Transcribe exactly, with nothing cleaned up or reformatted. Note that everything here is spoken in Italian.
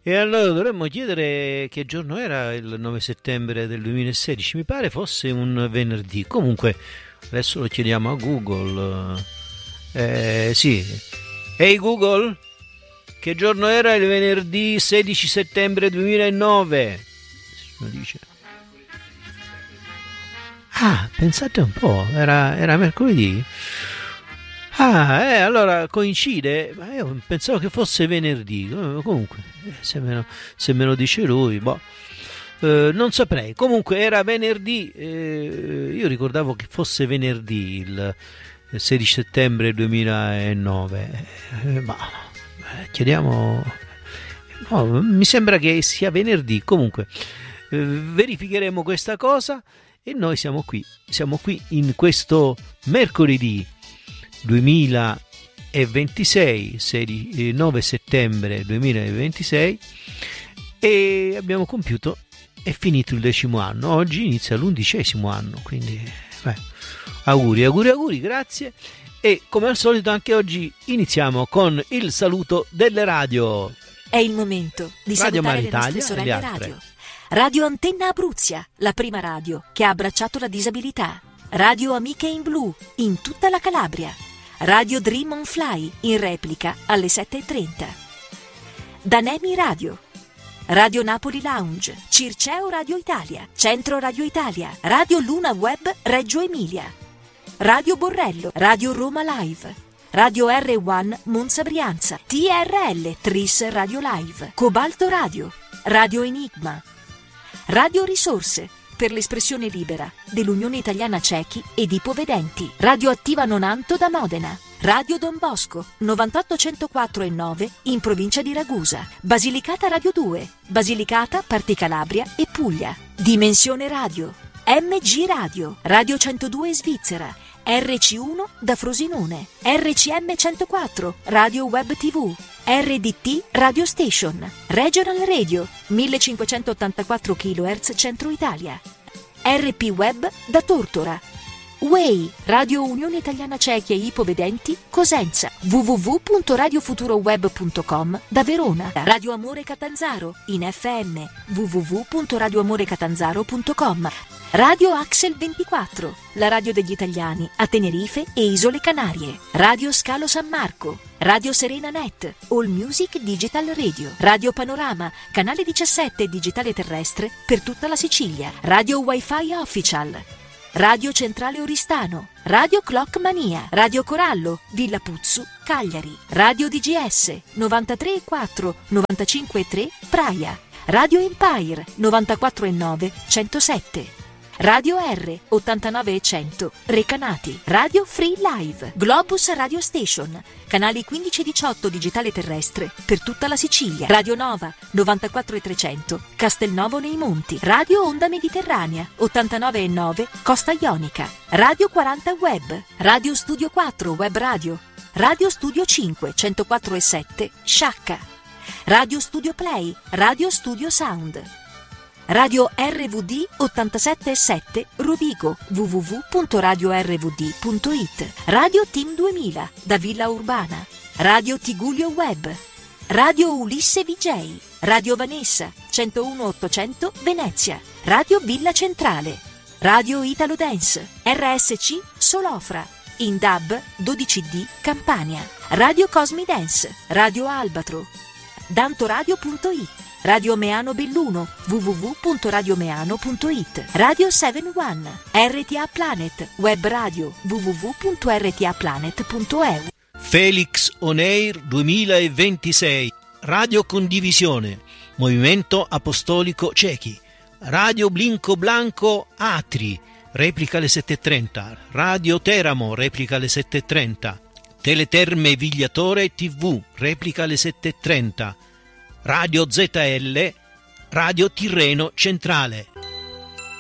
E allora dovremmo chiedere che giorno era il nove settembre del duemilasedici, mi pare fosse un venerdì. Comunque adesso lo chiediamo a Google. Eh, sì. Ehi Google, che giorno era il venerdì sedici settembre duemilanove? Lo dice. Ah, pensate un po', era, era mercoledì. Ah, eh, allora coincide, ma io pensavo che fosse venerdì. Comunque, se me lo, se me lo dice lui, boh, eh, non saprei. Comunque era venerdì, eh, io ricordavo che fosse venerdì il sedici settembre duemilanove, eh, ma eh, chiediamo, no, mi sembra che sia venerdì. Comunque, eh, verificheremo questa cosa e noi siamo qui, siamo qui in questo mercoledì duemilaventisei, nove settembre duemilaventisei, e abbiamo compiuto e finito il decimo anno. Oggi inizia l'undicesimo anno, quindi beh, auguri, auguri, auguri, grazie. E come al solito anche oggi iniziamo con il saluto delle radio. È il momento di Radio salutare Mar le Italia nostre e sorelle le altre. radio. Radio Antenna Abruzia, la prima radio che ha abbracciato la disabilità. Radio Amiche in Blu, in tutta la Calabria. Radio Dream on Fly, in replica alle sette e trenta. Danemi Radio. Radio Napoli Lounge, Circeo Radio Italia, Centro Radio Italia, Radio Luna Web Reggio Emilia, Radio Borrello, Radio Roma Live, Radio R uno Monza Brianza, T R L Tris Radio Live, Cobalto Radio, Radio Enigma, Radio Risorse, per l'espressione libera dell'Unione Italiana Cechi ed Ipovedenti, Radio Attiva Nonanto da Modena, Radio Don Bosco, novantotto centoquattro e nove in provincia di Ragusa, Basilicata Radio due, Basilicata, Parti Calabria e Puglia, Dimensione Radio, M G Radio, Radio centodue Svizzera, R C uno da Frosinone, R C M centoquattro, Radio Web tivù, R D T Radio Station, Regional Radio, millecinquecentottantaquattro chilohertz Centro Italia, R P Web da Tortora, W E I, Radio Unione Italiana Cechi e Ipovedenti, Cosenza, w w w punto radio futuro web punto com da Verona, Radio Amore Catanzaro, in F M, w w w punto radio amore catanzaro punto com, Radio Axel ventiquattro, la radio degli italiani a Tenerife e Isole Canarie, Radio Scalo San Marco, Radio Serena Net, All Music Digital Radio, Radio Panorama, canale diciassette digitale terrestre per tutta la Sicilia, Radio Wi-Fi Official, Radio Centrale Oristano, Radio Clock Mania, Radio Corallo, Villa Puzzu, Cagliari, Radio D G S, novantatré e quattro, novantacinque e tre, Praia, Radio Empire, novantaquattro e nove, centosette, Radio R, ottantanove e cento, Recanati, Radio Free Live, Globus Radio Station, canali quindici e diciotto digitale terrestre per tutta la Sicilia, Radio Nova, novantaquattro e trecento, Castelnuovo nei Monti, Radio Onda Mediterranea, ottantanove e nove, Costa Ionica, Radio quaranta Web, Radio Studio quattro Web Radio, Radio Studio cinque, centoquattro e sette, Sciacca, Radio Studio Play, Radio Studio Sound, Radio R V D ottantasette e sette Rovigo, w w w punto radio r v d punto i t, Radio Team duemila da Villa Urbana, Radio Tigullio Web, Radio Ulisse V J, Radio Vanessa, centouno ottocento Venezia, Radio Villa Centrale, Radio Italo Dance, R S C Solofra, in D A B dodici D Campania, Radio Cosmi Dance, Radio Albatro, dantoradio punto i t, Radio Meano Belluno, w w w punto radio meano punto i t, Radio sette uno, R T A Planet, Web Radio, w w w punto r t a planet punto e u. Felix On Air duemilaventisei, Radio Condivisione, Movimento Apostolico Cechi, Radio Blinco Blanco Atri, replica alle sette e trenta, Radio Teramo, replica alle sette e trenta, Teleterme Vigliatore tivù, replica alle sette e trenta, Radio Z L, Radio Tirreno Centrale,